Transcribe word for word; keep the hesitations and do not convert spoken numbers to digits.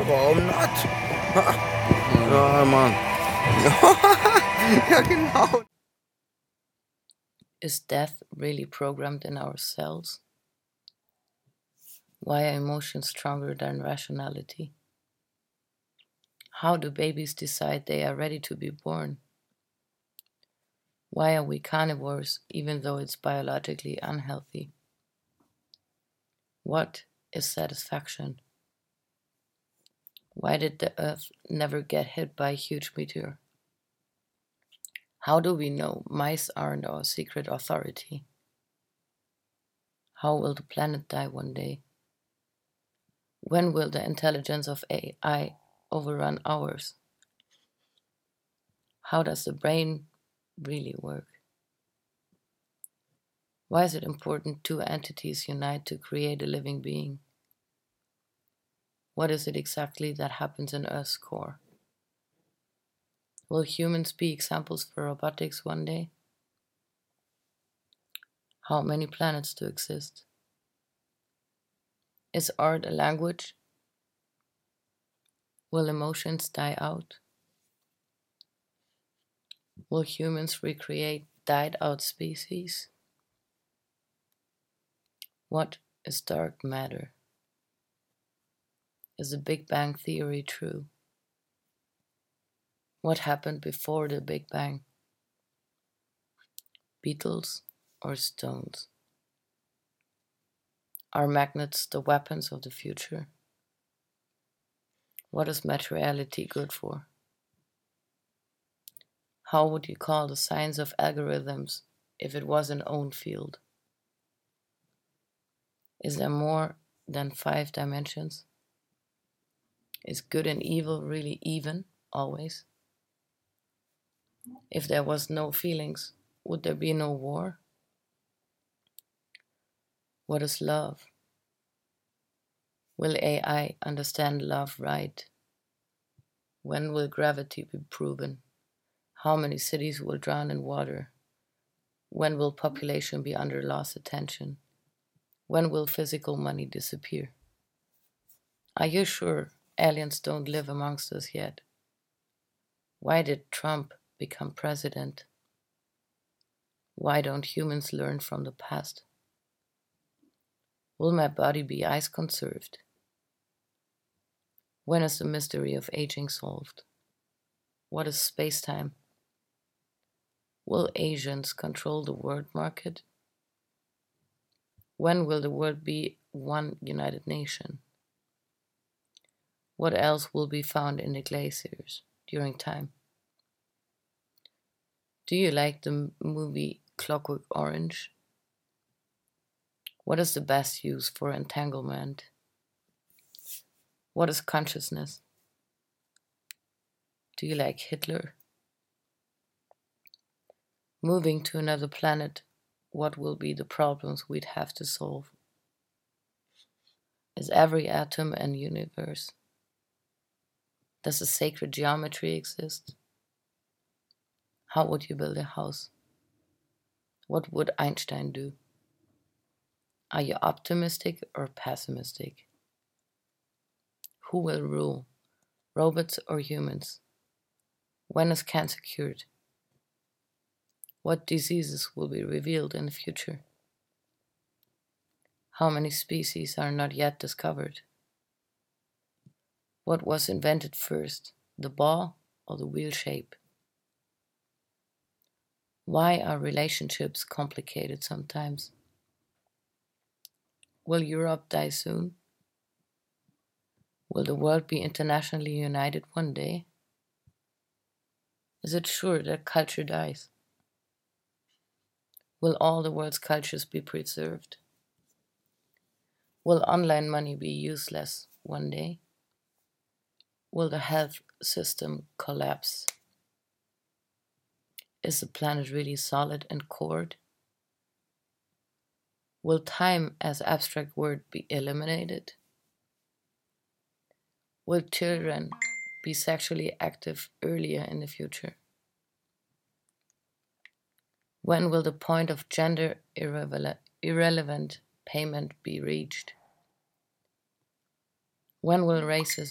warum not? Ja, Mann. Ja, genau. Is death really programmed in our cells? Why are emotions stronger than rationality? How do babies decide they are ready to be born? Why are we carnivores even though it's biologically unhealthy? What is satisfaction? Why did the Earth never get hit by a huge meteor? How do we know mice aren't our secret authority? How will the planet die one day? When will the intelligence of A I overrun ours? How does the brain really work? Why is it important two entities unite to create a living being? What is it exactly that happens in Earth's core? Will humans be examples for robotics one day? How many planets do exist? Is art a language? Will emotions die out? Will humans recreate died out species? What is dark matter? Is the Big Bang Theory true? What happened before the Big Bang? Beetles or stones? Are magnets the weapons of the future? What is materiality good for? How would you call the science of algorithms if it was an own field? Is there more than five dimensions? Is good and evil really even, always? If there was no feelings, would there be no war? What is love? Will A I understand love right? When will gravity be proven? How many cities will drown in water? When will population be under loss attention? When will physical money disappear? Are you sure aliens don't live amongst us yet? Why did Trump become president? Why don't humans learn from the past? Will my body be ice conserved? When is the mystery of aging solved? What is space-time? Will Asians control the world market? When will the world be one united nation? What else will be found in the glaciers during time? Do you like the movie Clockwork Orange? What is the best use for entanglement? What is consciousness? Do you like Hitler? Moving to another planet, what will be the problems we'd have to solve? Is every atom an universe? Does a sacred geometry exist? How would you build a house? What would Einstein do? Are you optimistic or pessimistic? Who will rule, robots or humans? When is cancer cured? What diseases will be revealed in the future? How many species are not yet discovered? What was invented first, the ball or the wheel shape? Why are relationships complicated sometimes? Will Europe die soon? Will the world be internationally united one day? Is it sure that culture dies? Will all the world's cultures be preserved? Will online money be useless one day? Will the health system collapse? Is the planet really solid and cored? Will time as abstract word be eliminated? Will children be sexually active earlier in the future? When will the point of gender irrele- irrelevant payment be reached? When will racism